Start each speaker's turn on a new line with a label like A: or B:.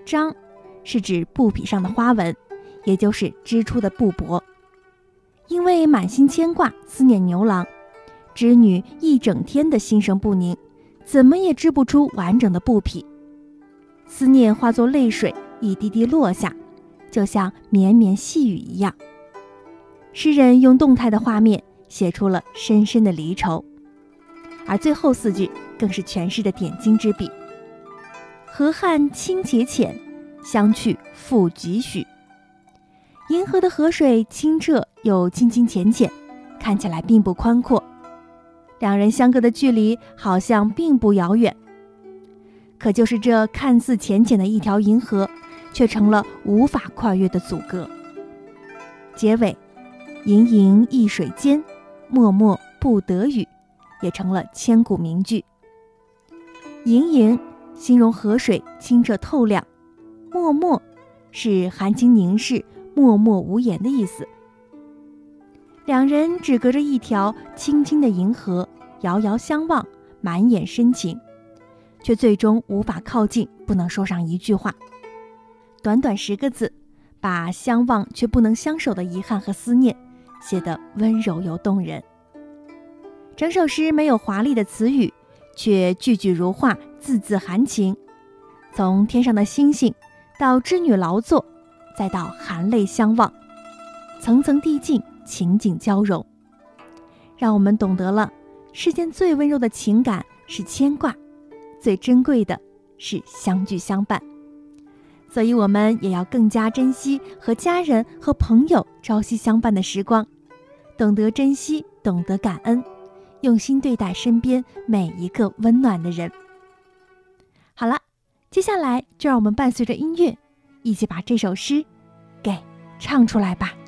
A: 章是指布匹上的花纹，也就是织出的布帛。因为满心牵挂思念牛郎，织女一整天的心神不宁，怎么也织不出完整的布匹。思念化作泪水一滴滴落下，就像绵绵细雨一样。诗人用动态的画面写出了深深的离愁，而最后4句更是诠释的点睛之笔。河汉清且浅，相去复几许。银河的河水清澈又清清浅浅，看起来并不宽阔，两人相隔的距离好像并不遥远。可就是这看似浅浅的一条银河，却成了无法跨越的阻隔。结尾盈盈一水间，脉脉不得语，也成了千古名句。盈盈形容河水清澈透亮，脉脉是含情凝视、默默无言的意思。两人只隔着一条清清的银河，遥遥相望，满眼深情，却最终无法靠近，不能说上一句话。短短10个字，把相望却不能相守的遗憾和思念写得温柔又动人。整首诗没有华丽的词语，却句句如画，字字含情。从天上的星星到织女劳作，再到含泪相望，层层递进，情景交融，让我们懂得了世间最温柔的情感是牵挂，最珍贵的是相聚相伴。所以我们也要更加珍惜和家人和朋友朝夕相伴的时光，懂得珍惜，懂得感恩，用心对待身边每一个温暖的人。好了，接下来就让我们伴随着音乐，一起把这首诗给唱出来吧。